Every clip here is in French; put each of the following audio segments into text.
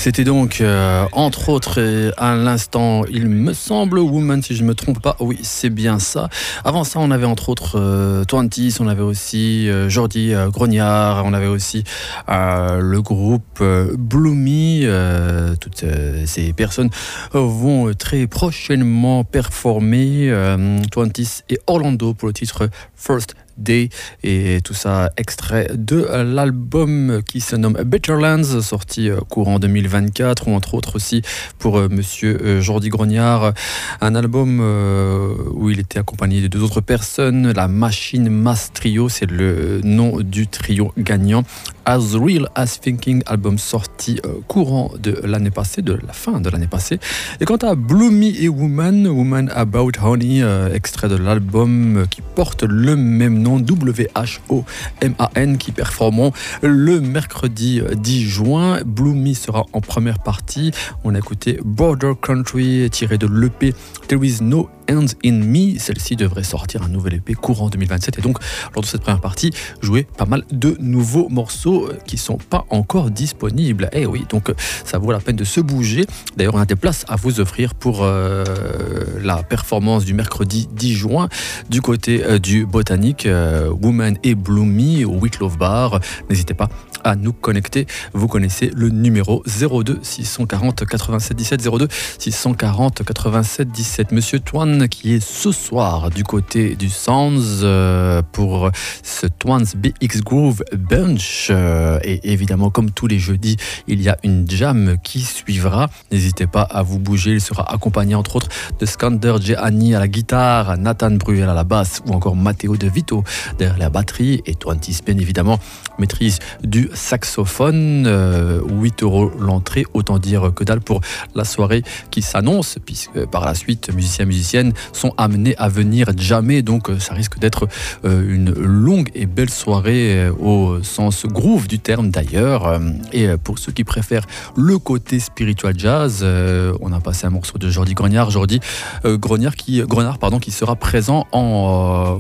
C'était donc, entre autres, à l'instant, il me semble, Woman, si je ne me trompe pas. Oui, c'est bien ça. Avant ça, on avait entre autres Twenties, on avait aussi Jordi Grognard, on avait aussi le groupe Bloomy. Toutes ces personnes vont très prochainement performer. Twenties et Orlando pour le titre First Day, et tout ça extrait de l'album qui se nomme Better Lands, sorti courant 2024, ou entre autres aussi pour monsieur Jordi Grognard, un album où il était accompagné de deux autres personnes. La Machine Mass Trio, c'est le nom du trio gagnant. As Real As Thinking, album sorti courant de l'année passée, de la fin de l'année passée. Et quant à Bloomy et Woman About Honey, extrait de l'album qui porte le même nom, WHOMAN, qui performeront le mercredi 10 juin. Bloomy sera en première partie. On a écouté Border Country tiré de l'EP There Is No End in Me. Celle-ci devrait sortir un nouvel EP courant 2027, et donc lors de cette première partie, jouer pas mal de nouveaux morceaux qui sont pas encore disponibles. Et oui, donc ça vaut la peine de se bouger. D'ailleurs, on a des places à vous offrir pour la performance du mercredi 10 juin du côté du Botanique, Woman et Bloomy au Witlove Bar. N'hésitez pas à nous connecter. Vous connaissez le numéro 02 640 87 17, 02 640 87 17. Monsieur Twan qui est ce soir du côté du Sounds pour ce Twan's BX Groove Bunch, et évidemment comme tous les jeudis il y a une jam qui suivra. N'hésitez pas à vous bouger. Il sera accompagné entre autres de Skander Gianni à la guitare, Nathan Bruel à la basse, ou encore Matteo De Vito derrière la batterie, et Twantis bien évidemment maîtrise du saxophone. 8 € l'entrée, autant dire que dalle pour la soirée qui s'annonce, puisque par la suite musiciens sont amenés à venir jammer, donc ça risque d'être une longue et belle soirée au sens groove du terme d'ailleurs. Et pour ceux qui préfèrent le côté spiritual jazz, on a passé un morceau de Jordi Grognard, qui sera présent en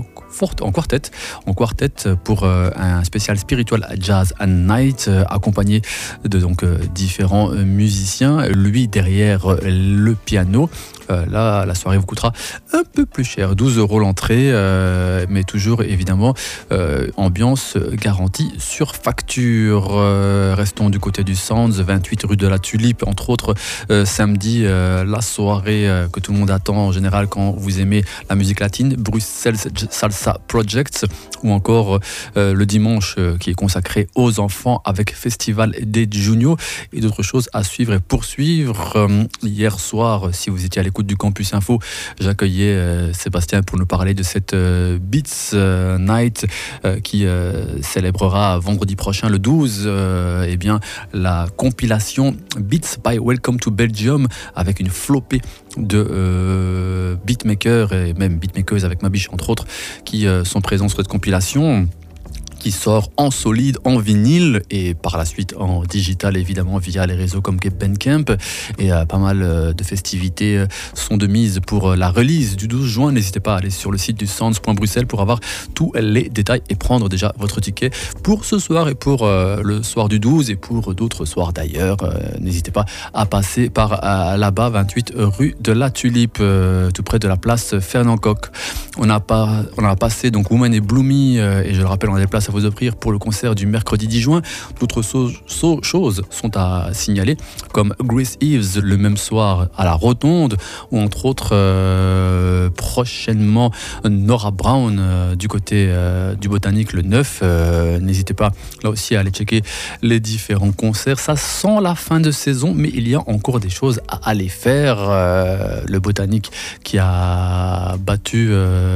quartet pour un spécial spiritual jazz and night, accompagné de différents musiciens, lui derrière le piano. Là, la soirée vous coûtera un peu plus cher, 12 € l'entrée, mais toujours évidemment ambiance garantie sur facture. Restons du côté du Sounds, 28 rue de la Tulipe, entre autres samedi, la soirée que tout le monde attend en général quand vous aimez la musique latine, Bruxelles Salsa Projects, ou encore le dimanche qui est consacré aux enfants avec Festival des Juniors, et d'autres choses à suivre et poursuivre. Hier soir, si vous étiez à l'écoute du Campus Info, j'accueillais Sébastien pour nous parler de cette Beats Night qui célébrera vendredi prochain, le 12, la compilation Beats by Welcome to Belgium, avec une flopée de beatmakers et même beatmakers avec Mabiche entre autres qui sont présents sur cette compilation, qui sort en solide, en vinyle, et par la suite en digital évidemment via les réseaux comme Bandcamp. Et pas mal de festivités sont de mise pour la release du 12 juin. N'hésitez pas à aller sur le site du sounds.bruxelles pour avoir tous les détails et prendre déjà votre ticket pour ce soir et pour le soir du 12 et pour d'autres soirs d'ailleurs. N'hésitez pas à passer par là-bas, 28 rue de la Tulipe, tout près de la place Fernand Coq. On a passé donc Woman et Bloomy, et je le rappelle, on a des places à vous offrir pour le concert du mercredi 10 juin. D'autres choses sont à signaler, comme Grace Eves le même soir à la Rotonde, ou entre autres prochainement Nora Brown du côté du Botanique le 9. N'hésitez pas là aussi à aller checker les différents concerts. Ça sent la fin de saison, mais il y a encore des choses à aller faire. Le Botanique qui a battu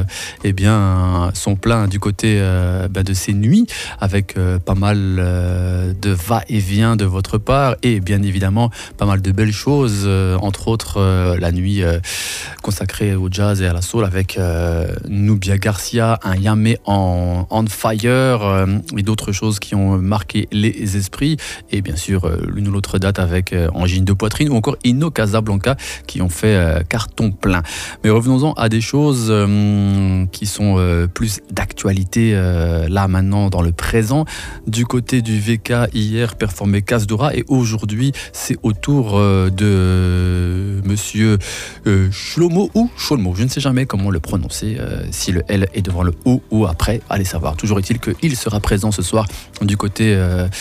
son plein du côté de ces nuits, avec pas mal de va-et-vient de votre part, et bien évidemment pas mal de belles choses, entre autres la nuit consacrée au jazz et à la soul avec Nubia Garcia, un Yamé on fire, et d'autres choses qui ont marqué les esprits, et bien sûr l'une ou l'autre date avec Angine de Poitrine ou encore Ino Casablanca qui ont fait carton plein. Mais revenons-en à des choses qui sont plus d'actualité là maintenant. maintenant dans le présent. Du côté du VK, hier performait Kasdora et aujourd'hui c'est au tour de monsieur Shlomo ou Sholmo, je ne sais jamais comment le prononcer, si le L est devant le O ou après, allez savoir. Toujours est-il qu'il sera présent ce soir du côté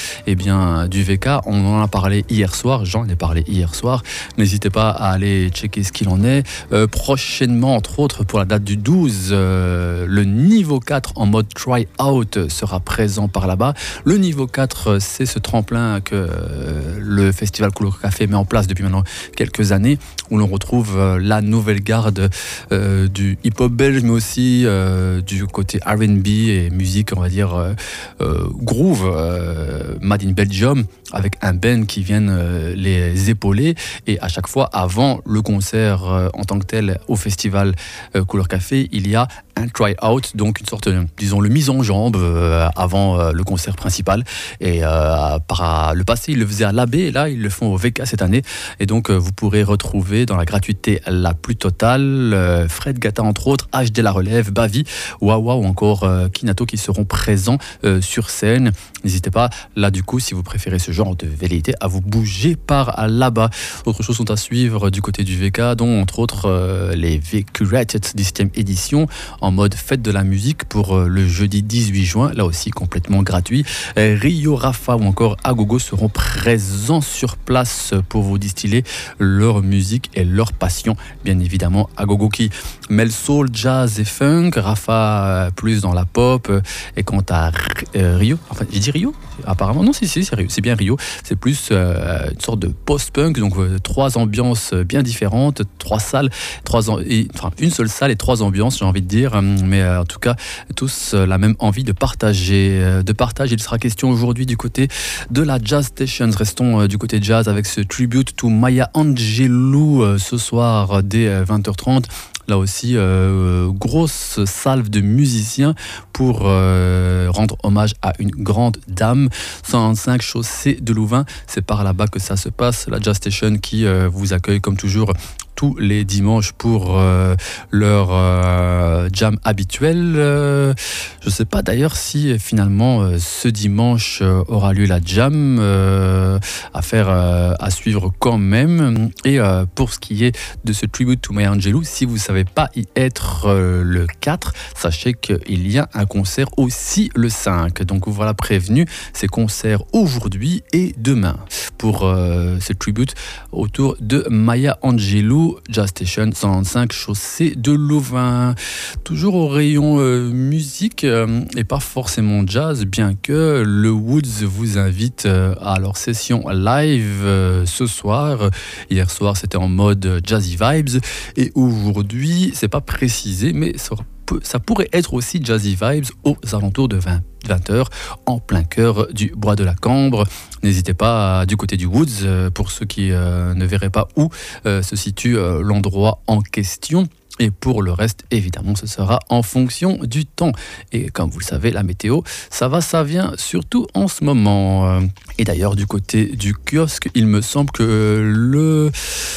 du VK. On en a parlé hier soir, j'en ai parlé hier soir, n'hésitez pas à aller checker ce qu'il en est. Prochainement, entre autres, pour la date du 12, le niveau 4 en mode try-out sera présent par là-bas. Le niveau 4, c'est ce tremplin que le festival Couleur Café met en place depuis maintenant quelques années, où l'on retrouve la nouvelle garde du hip-hop belge, mais aussi du côté R&B et musique, on va dire, groove, made in Belgium, avec un band qui viennent les épauler. Et à chaque fois, avant le concert en tant que tel au festival Couleur Café, il y a un try-out, donc une sorte, disons, le mise en jambe avant le concert principal. Et par le passé, ils le faisaient à l'AB, et là, ils le font au VK cette année. Et donc, vous pourrez retrouver dans la gratuité la plus totale Fred Gata, entre autres, HD La Relève, Bavi, Wawa ou encore Kinato qui seront présents sur scène. N'hésitez pas, là, du coup, si vous préférez ce genre de velléité, à vous bouger par là-bas. Autres choses sont à suivre du côté du VK, dont, entre autres, les V-Curated 17e édition en mode fête de la musique pour le jeudi 18 juin, là aussi complètement gratuit. Rio, Rafa ou encore Agogo seront présents sur place pour vous distiller leur musique et leur passion. Bien évidemment, Agogo qui mêle soul, jazz et funk, Rafa plus dans la pop, et quant à Rio, enfin j'ai dit Rio apparemment, non, c'est Rio, c'est bien Rio, c'est plus une sorte de post-punk, donc 3 ambiances bien différentes, 3 salles, une seule salle et 3 ambiances, j'ai envie de dire, mais en tout cas tous la même envie de partager. Il sera question aujourd'hui du côté de la Jazz Sessions. Restons du côté jazz avec ce tribute to Maya Angelou ce soir dès 20h30. Là aussi, grosse salve de musiciens pour rendre hommage à une grande dame. 125 chaussée de Louvain, c'est par là-bas que ça se passe. La Jazz Station qui vous accueille comme toujours tous les dimanches pour leur jam habituel. Je ne sais pas d'ailleurs si finalement ce dimanche aura lieu la jam, à suivre quand même. Et pour ce qui est de ce tribute to Maya Angelou, si vous ne savez pas y être le 4, sachez qu'il y a un concert aussi le 5. Donc voilà prévenu, ces concerts aujourd'hui et demain pour ce tribute autour de Maya Angelou. Jazz Station 195 chaussée de Louvain. Toujours au rayon musique et pas forcément jazz, bien que le Woods vous invite à leur session live ce soir. Hier soir c'était en mode Jazzy Vibes et aujourd'hui c'est pas précisé, mais ça pourrait être aussi Jazzy Vibes aux alentours de 20h en plein cœur du Bois de la Cambre. N'hésitez pas du côté du Woods pour ceux qui ne verraient pas où se situe l'endroit en question. Et pour le reste, évidemment, ce sera en fonction du temps. Et comme vous le savez, la météo, ça va, ça vient, surtout en ce moment. Et d'ailleurs, du côté du kiosque, il me semble que le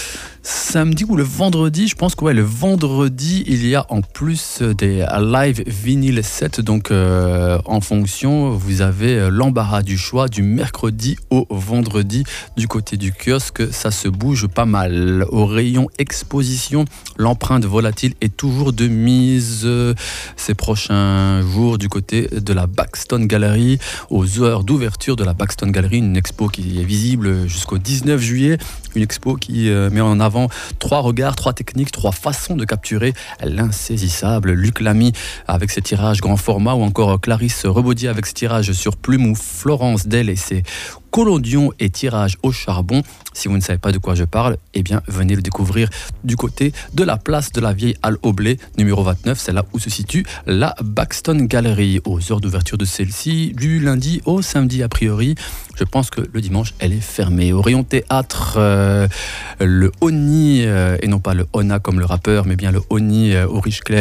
samedi ou le vendredi, je pense que le vendredi, il y a en plus des live vinyle sets, donc en fonction, vous avez l'embarras du choix du mercredi au vendredi du côté du kiosque, ça se bouge pas mal. Au rayon exposition, l'empreinte volatile est toujours de mise ces prochains jours du côté de la Buxton Gallery, aux heures d'ouverture de la Buxton Gallery, une expo qui est visible jusqu'au 19 juillet, une expo qui met en avant 3 regards, 3 techniques, 3 façons de capturer l'insaisissable. Luc Lamy avec ses tirages grand format, ou encore Clarisse Rebaudier avec ses tirages sur plume, ou Florence Del et ses collodions et tirages au charbon. Si vous ne savez pas de quoi je parle, eh bien venez le découvrir du côté de la place de la Vieille Halle au Blé, numéro 29, c'est là où se situe la Buxton Gallery. Aux heures d'ouverture de celle-ci, du lundi au samedi a priori. Je pense que le dimanche, elle est fermée. Au rayon théâtre, le Oni, et non pas le Ona comme le rappeur, mais bien le Oni au Riche Clair,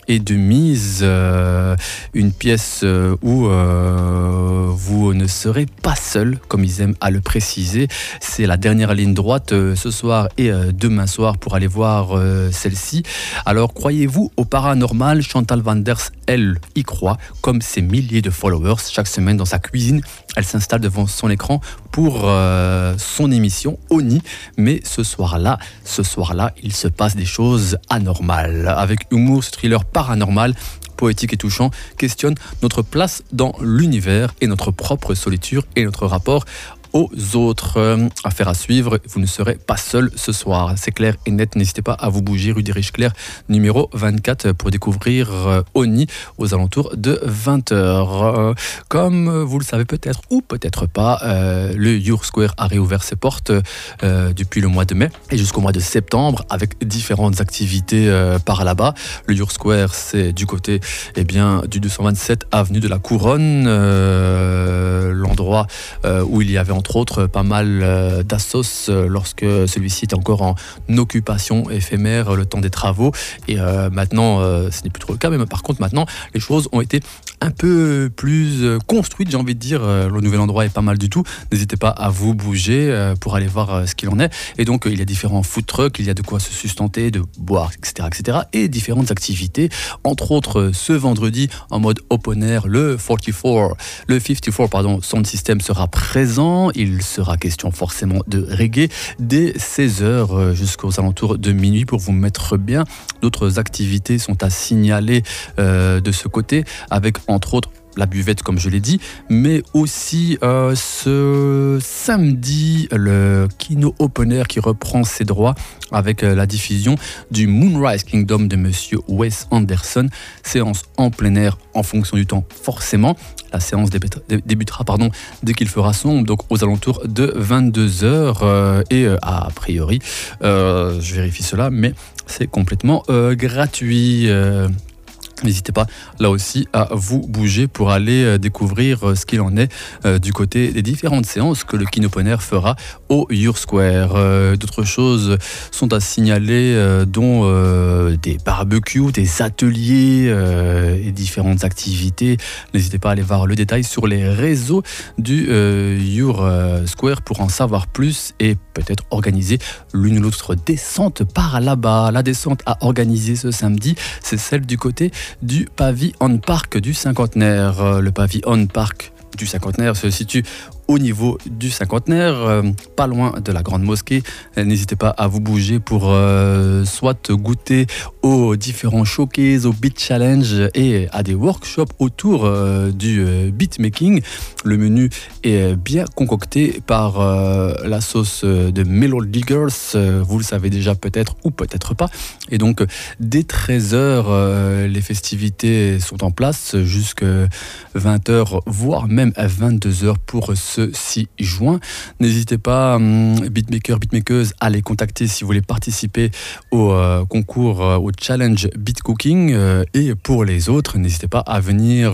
est de mise. Une pièce où vous ne serez pas seul, comme ils aiment à le préciser. C'est la dernière ligne droite ce soir et demain soir pour aller voir celle-ci. Alors, croyez-vous au paranormal? Chantal Vanders, elle, y croit, comme ses milliers de followers. Chaque semaine, dans sa cuisine, elle s'installe devant son écran pour son émission Oni. Mais ce soir-là, il se passe des choses anormales. Avec humour, ce thriller paranormal, poétique et touchant, questionne notre place dans l'univers et notre propre solitude et notre rapport aux autres. Affaire à suivre, vous ne serez pas seul ce soir. C'est clair et net, n'hésitez pas à vous bouger rue des Riches-Clairs, numéro 24 pour découvrir Oni aux alentours de 20h. Comme vous le savez peut-être ou peut-être pas, le Your Square a réouvert ses portes depuis le mois de mai et jusqu'au mois de septembre avec différentes activités par là-bas. Le Your Square, c'est du côté du 227 avenue de la Couronne, l'endroit où il y avait entre autres pas mal d'assos lorsque celui-ci était encore en occupation éphémère le temps des travaux et maintenant ce n'est plus trop le cas, mais par contre maintenant les choses ont été un peu plus construites, j'ai envie de dire. Le nouvel endroit est pas mal du tout, n'hésitez pas à vous bouger pour aller voir ce qu'il en est. Et donc il y a différents food trucks, il y a de quoi se sustenter, de boire, etc. et différentes activités, entre autres ce vendredi en mode open air, le 54 sound system sera présent. Il sera question forcément de reggae dès 16h jusqu'aux alentours de minuit pour vous mettre bien. D'autres activités sont à signaler de ce côté, avec entre autres la buvette comme je l'ai dit, mais aussi ce samedi le Kino Open Air qui reprend ses droits avec la diffusion du Moonrise Kingdom de Monsieur Wes Anderson. Séance en plein air en fonction du temps forcément. La séance débutera dès qu'il fera sombre, donc aux alentours de 22h et a priori, je vérifie cela, mais c'est complètement gratuit. N'hésitez pas là aussi à vous bouger pour aller découvrir ce qu'il en est du côté des différentes séances que le Kino Open Air fera au Your Square. D'autres choses sont à signaler, dont des barbecues, des ateliers et différentes activités. N'hésitez pas à aller voir le détail sur les réseaux du Your Square pour en savoir plus et peut-être organiser l'une ou l'autre descente par là-bas. La descente à organiser ce samedi, c'est celle du côté du Pavillon Park du Cinquantenaire. Le Pavillon Park du Cinquantenaire se situe au niveau du Cinquantenaire, pas loin de la Grande Mosquée. N'hésitez pas à vous bouger pour soit goûter aux différents showcases, au Beat Challenge et à des workshops autour du beatmaking. Le menu est bien concocté par la sauce de Melody Girls, vous le savez déjà peut-être ou peut-être pas. Et donc dès 13h, les festivités sont en place jusqu'à 20h, voire même à 22h pour ce 6 juin. N'hésitez pas, beatmakers, beatmakeuses, à les contacter si vous voulez participer au concours, au challenge Beat Cooking. Et pour les autres, n'hésitez pas à venir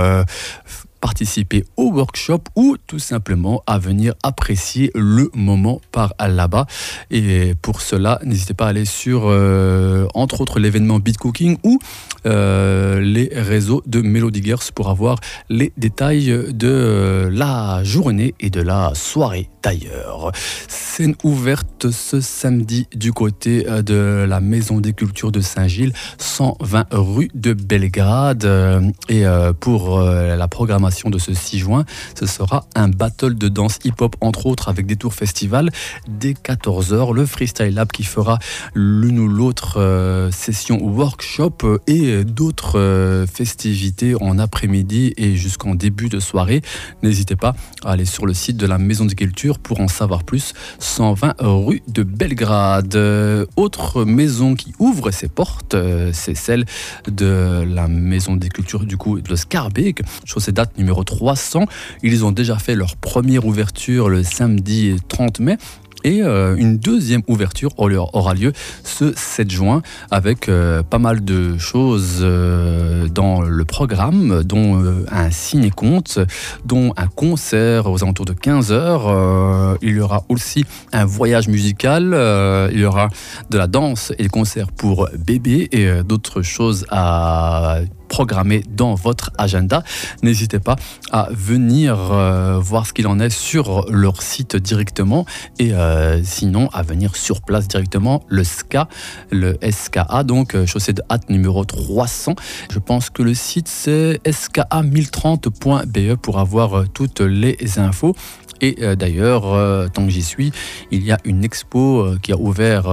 participer au workshop ou tout simplement à venir apprécier le moment par là-bas. Et pour cela, n'hésitez pas à aller sur, entre autres, l'événement Beat Cooking ou les réseaux de Melody Girls pour avoir les détails de la journée et de la soirée d'ailleurs. Scène ouverte ce samedi du côté de la Maison des Cultures de Saint-Gilles, 120 rue de Belgrade. Et pour la programmation de ce 6 juin, ce sera un battle de danse hip-hop, entre autres avec des tours festival dès 14h, le Freestyle Lab qui fera l'une ou l'autre session workshop et d'autres festivités en après-midi et jusqu'en début de soirée. N'hésitez pas à aller sur le site de la Maison des Cultures pour en savoir plus, 120 rue de Belgrade. Autre maison qui ouvre ses portes, c'est celle de la Maison des Cultures du coup de Schaerbeek, chaussée date numéro 300. Ils ont déjà fait leur première ouverture le samedi 30 mai. Et une deuxième ouverture aura lieu ce 7 juin avec pas mal de choses dans le programme, dont un ciné-conte, dont un concert aux alentours de 15h. Il y aura aussi un voyage musical, il y aura de la danse et des concerts pour bébés et d'autres choses à programmer dans votre agenda. N'hésitez pas à venir voir ce qu'il en est sur leur site directement et sinon à venir sur place directement, le SKA, donc chaussée de Hâte numéro 300. Je pense que le site c'est ska1030.be pour avoir toutes les infos. Et d'ailleurs, tant que j'y suis, il y a une expo qui a ouvert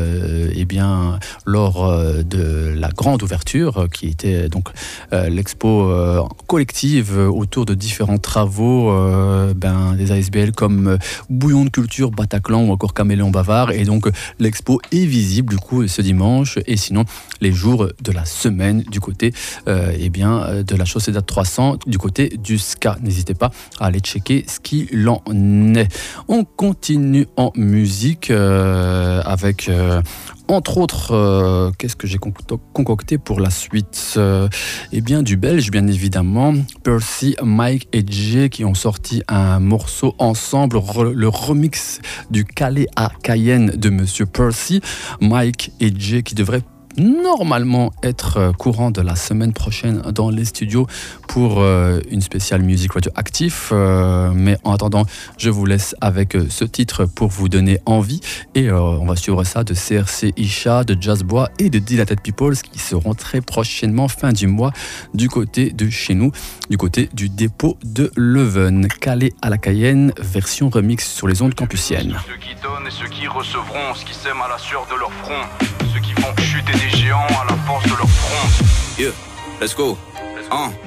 lors de la grande ouverture, qui était donc l'expo collective autour de différents travaux des ASBL comme Bouillon de Culture, Bataclan ou encore Caméléon Bavard. Et donc l'expo est visible du coup ce dimanche et sinon les jours de la semaine du côté de la chaussée d'Hâte 300, du côté du SKA. N'hésitez pas à aller checker ce qu'il en est. On continue en musique avec entre autres, qu'est-ce que j'ai concocté pour la suite du belge, bien évidemment. Percy, Mike et Jay qui ont sorti un morceau ensemble, le remix du Calais à Cayenne de Monsieur Percy. Mike et Jay qui devraient normalement être courant de la semaine prochaine dans les studios pour une spéciale musique radioactive. Mais en attendant, je vous laisse avec ce titre pour vous donner envie. Et on va suivre ça de CRC Isha, de Jazzbois et de Dilated Peoples qui seront très prochainement, fin du mois, du côté de chez nous, du côté du dépôt de Leuven. Calais à la Cayenne, version remix sur les ondes campusiennes. Ceux qui donnent et ceux qui recevront, ce qui sème à la sueur de leur front, ceux qui font chuter des géants à la force de leur front. Yeah, let's go.